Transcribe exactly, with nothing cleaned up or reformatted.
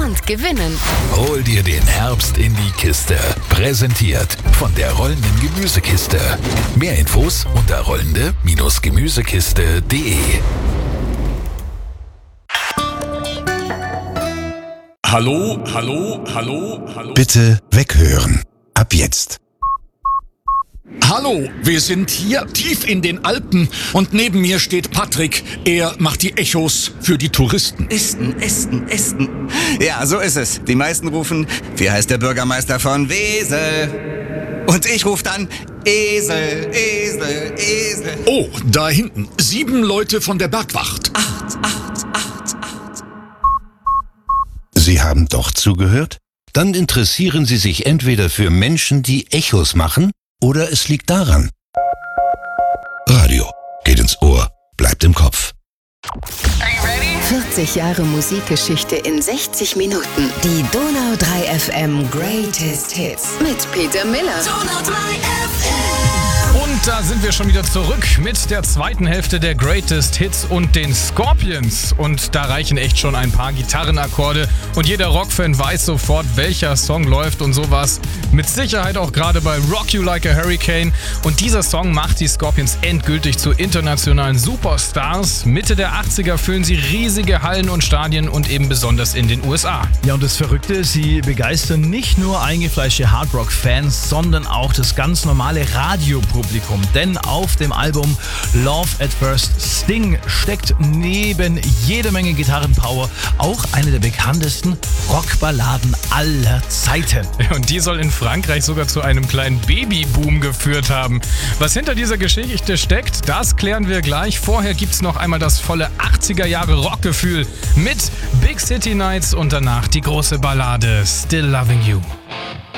und gewinnen. Hol dir den Herbst in die Kiste. Präsentiert von der rollenden Gemüsekiste. Mehr Infos unter rollende Gemüsekiste punkt de. Hallo, hallo, hallo, hallo. Bitte weghören. Ab jetzt. Hallo, wir sind hier tief in den Alpen und neben mir steht Patrick. Er macht die Echos für die Touristen. Esten, Esten, Esten. Ja, so ist es. Die meisten rufen, wie heißt der Bürgermeister von Wesel? Und ich rufe dann, Esel, Esel, Esel. Oh, da hinten. Sieben Leute von der Bergwacht. Acht, acht, acht, acht. Sie haben doch zugehört? Dann interessieren Sie sich entweder für Menschen, die Echos machen, oder es liegt daran. Radio geht ins Ohr, bleibt im Kopf. vierzig Jahre Musikgeschichte in sechzig Minuten. Die Donau drei F M Greatest Hits mit Peter Miller. Donau drei F M. Und da sind wir schon wieder zurück mit der zweiten Hälfte der Greatest Hits und den Scorpions. Und da reichen echt schon ein paar Gitarrenakkorde. Und jeder Rockfan weiß sofort, welcher Song läuft und sowas. Mit Sicherheit auch gerade bei Rock You Like a Hurricane. Und dieser Song macht die Scorpions endgültig zu internationalen Superstars. Mitte der achtziger füllen sie riesige Hallen und Stadien und eben besonders in den U S A. Ja, und das Verrückte, sie begeistern nicht nur eingefleischte Hardrock-Fans, sondern auch das ganz normale Radiopublikum. Denn auf dem Album Love at First Sting steckt neben jede Menge Gitarrenpower auch eine der bekanntesten Rockballaden aller Zeiten. Und die soll in Frankreich sogar zu einem kleinen Babyboom geführt haben. Was hinter dieser Geschichte steckt, das klären wir gleich. Vorher gibt's noch einmal das volle achtziger Jahre Rockgefühl mit Big City Nights und danach die große Ballade Still Loving You.